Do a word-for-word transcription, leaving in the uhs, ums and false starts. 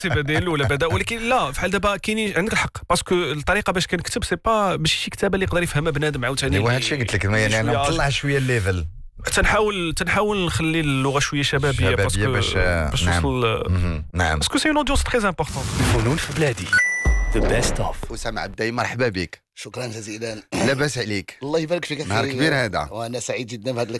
بديل ولا بدا، ولكن لا بحال دابا كاينين عندك الحق باسكو الطريقه باش كنكتب سي با ماشي شي كتابه اللي يقدر يفهمها بنادم عاوتاني. ايوا هادشي قلت لك يعني انا نطلع شويه الليفل، تنحاول تنحاول نخلي اللغه شويه شبابيه باسكو باش باش توصل. نعم باسكو سي اون اودينس تري امبورطون. الفنون في بلادي ذا بيست اوف. أسامة عبداي مرحبا بك. شكرا جزيلا. لاباس عليك؟ الله يبارك فيك. نهار كبير هذا، وانا سعيد جدا بهذا